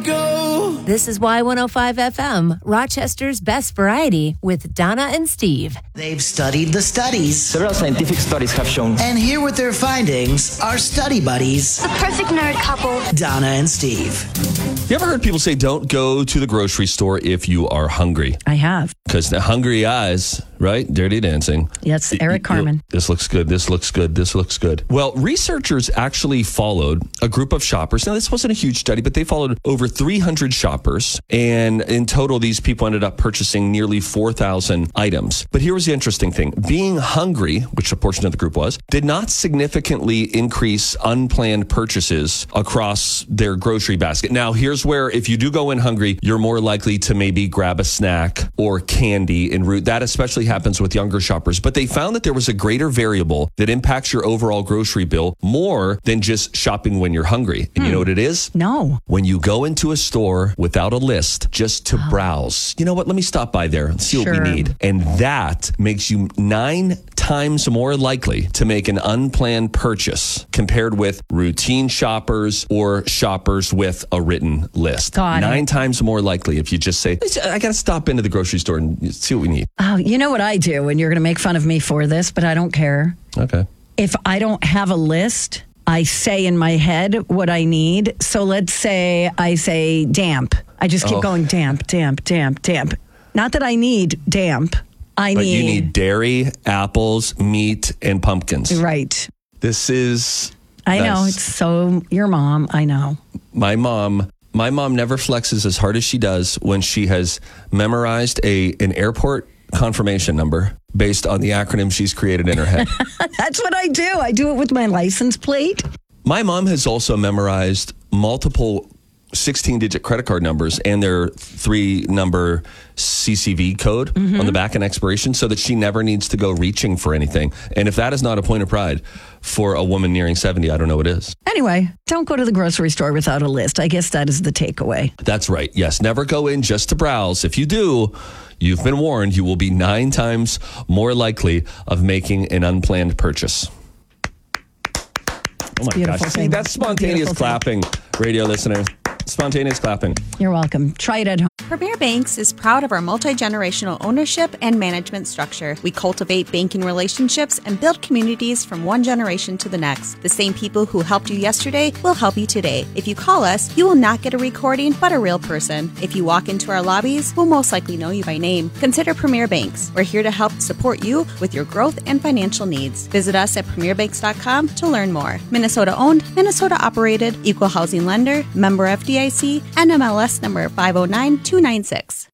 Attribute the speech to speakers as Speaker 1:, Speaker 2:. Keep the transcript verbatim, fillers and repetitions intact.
Speaker 1: go.
Speaker 2: This is Y one oh five F M, Rochester's best variety with Donna and Steve.
Speaker 3: They've studied the studies.
Speaker 4: Several scientific studies have shown.
Speaker 3: And here with their findings are study buddies,
Speaker 5: the perfect nerd couple,
Speaker 3: Donna and Steve.
Speaker 6: You ever heard people say don't go to the grocery store if you are hungry?
Speaker 7: I have.
Speaker 6: Because the hungry eyes, right? Dirty Dancing.
Speaker 7: Yes, Eric Carmen.
Speaker 6: This looks good. This looks good. This looks good. Well, researchers actually followed a group of shoppers. Now, this wasn't a huge study, but they followed over three hundred shoppers. And in total, these people ended up purchasing nearly four thousand items. But here was the interesting thing. Being hungry, which a portion of the group was, did not significantly increase unplanned purchases across their grocery basket. Now, here's where if you do go in hungry, you're more likely to maybe grab a snack or candy en route. That especially happens with younger shoppers. But they found that there was a greater variable that impacts your overall grocery bill more than just shopping when you're hungry. And
Speaker 7: hmm.
Speaker 6: you know what it is?
Speaker 7: No.
Speaker 6: When you go into a store without a list just to oh. browse, you know what? Let me stop by there and see
Speaker 7: sure.
Speaker 6: what we need. And that makes you nine times more likely to make an unplanned purchase compared with routine shoppers or shoppers with a written list.
Speaker 7: Got
Speaker 6: Nine
Speaker 7: it.
Speaker 6: times more likely if you just say, I got to stop into the grocery store and see what we need.
Speaker 7: Oh, you know what I do, and you're going to make fun of me for this, but I don't care.
Speaker 6: Okay.
Speaker 7: If I don't have a list, I say in my head what I need. So let's say I say damp. I just keep
Speaker 6: oh.
Speaker 7: going damp, damp, damp, damp. Not that I need damp. I
Speaker 6: but
Speaker 7: need...
Speaker 6: you need dairy, apples, meat, and pumpkins.
Speaker 7: Right.
Speaker 6: This is...
Speaker 7: I
Speaker 6: nice.
Speaker 7: know. It's so... Your mom, I know.
Speaker 6: My mom... My mom never flexes as hard as she does when she has memorized a an airport confirmation number based on the acronym she's created in her head.
Speaker 7: That's what I do. I do it with my license plate.
Speaker 6: My mom has also memorized multiple sixteen-digit credit card numbers and their three-number C C V code mm-hmm. on the back and expiration so that she never needs to go reaching for anything. And if that is not a point of pride for a woman nearing seventy, I don't know what is.
Speaker 7: Anyway, don't go to the grocery store without a list. I guess that is the takeaway.
Speaker 6: That's right. Yes, never go in just to browse. If you do, you've been warned, you will be nine times more likely of making an unplanned purchase. Oh my gosh. See, that's spontaneous clapping, radio listeners. Spontaneous clapping.
Speaker 7: You're welcome. Try it at home.
Speaker 8: Premier Banks is proud of our multi-generational ownership and management structure. We cultivate banking relationships and build communities from one generation to the next. The same people who helped you yesterday will help you today. If you call us, you will not get a recording, but a real person. If you walk into our lobbies, we'll most likely know you by name. Consider Premier Banks. We're here to help support you with your growth and financial needs. Visit us at premier banks dot com to learn more. Minnesota owned, Minnesota operated, equal housing lender, member F D I C, N M L S number five oh nine two nine six.